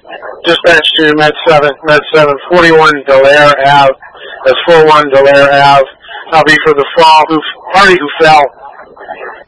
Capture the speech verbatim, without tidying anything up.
Dispatch to Med seven, Med seven, forty-one Delaire Ave. That's forty-one Delaire Ave. I'll be for the fall who, party who fell.